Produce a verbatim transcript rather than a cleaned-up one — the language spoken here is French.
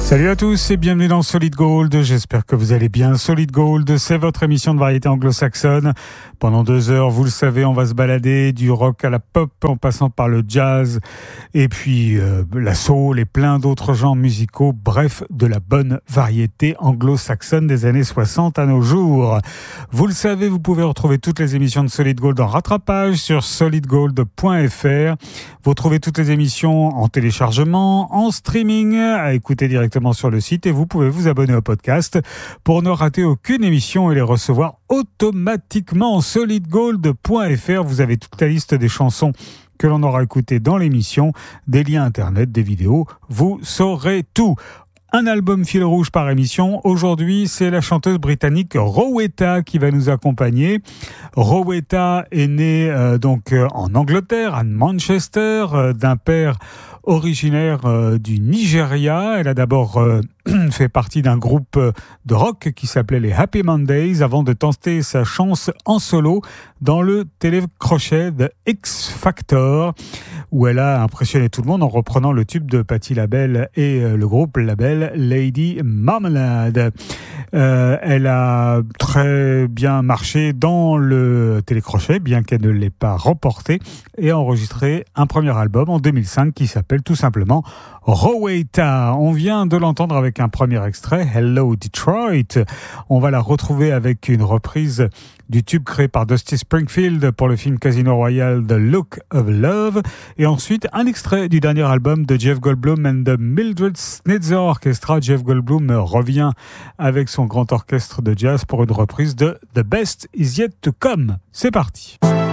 Salut à tous et bienvenue dans Solid Gold. J'espère que vous allez bien. Solid Gold, c'est votre émission de variété anglo-saxonne. Pendant deux heures, vous le savez, on va se balader du rock à la pop en passant par le jazz et puis euh, la soul et plein d'autres genres musicaux. Bref, de la bonne variété anglo-saxonne des années soixante à nos jours. Vous le savez, vous pouvez retrouver toutes les émissions de Solid Gold en rattrapage sur solid gold point f r. Vous trouvez toutes les émissions en téléchargement, en streaming, à écouter directement sur le site et vous pouvez vous abonner au podcast pour ne rater aucune émission et les recevoir automatiquement. solid gold point f r, vous avez toute la liste des chansons que l'on aura écoutées dans l'émission, des liens internet, des vidéos, vous saurez tout. Un album fil rouge par émission. Aujourd'hui, c'est la chanteuse britannique Rowetta qui va nous accompagner. Rowetta est née euh, donc euh, en Angleterre, à Manchester, euh, d'un père originaire euh, du Nigeria. Elle a d'abord euh, fait partie d'un groupe de rock qui s'appelait les Happy Mondays avant de tenter sa chance en solo dans le télécrochet de X Factor, où elle a impressionné tout le monde en reprenant le tube de Patti LaBelle et euh, le groupe label Lady Marmalade. Euh, elle a très bien marché dans le télécrochet, bien qu'elle ne l'ait pas remporté, et a enregistré un premier album en deux mille cinq qui s'appelle tout simplement Rowetta. On vient de l'entendre avec un premier extrait, Hello Detroit. On va la retrouver avec une reprise du tube créé par Dusty Springfield pour le film Casino Royale The Look of Love, et ensuite un extrait du dernier album de Jeff Goldblum and the Mildred Snitzer Orchestra. Jeff Goldblum revient avec son grand orchestre de jazz pour une reprise de The Best Is Yet to Come. C'est parti.